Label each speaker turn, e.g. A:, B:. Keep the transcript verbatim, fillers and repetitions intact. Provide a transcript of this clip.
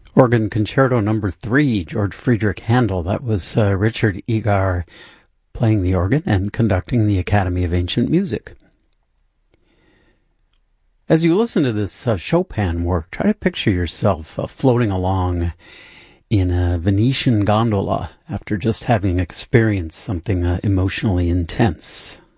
A: Organ Concerto Number Three, George Friedrich Handel. That was uh, Richard Egar playing the organ and conducting the Academy of Ancient Music. As you listen to this uh, Chopin work, try to picture yourself uh, floating along in a Venetian gondola after just having experienced something uh, emotionally intense.